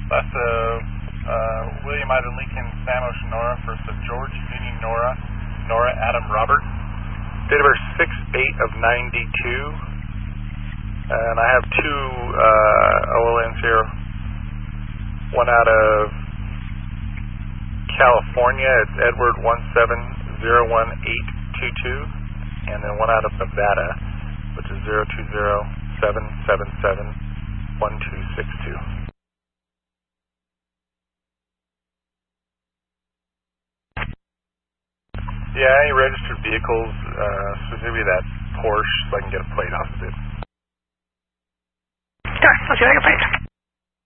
Last William Ida Lincoln, Sam Ocean Nora, first of George Union Nora, Nora Adam Robert. Date of birth 6/8 of 92. And I have two OLNs here. One out of California, it's Edward 1701822. And then one out of Nevada, which is 020-777-1262. Yeah, any registered vehicles, specifically that Porsche, so I can get a plate off of it. Sure, I'll see if I can find it.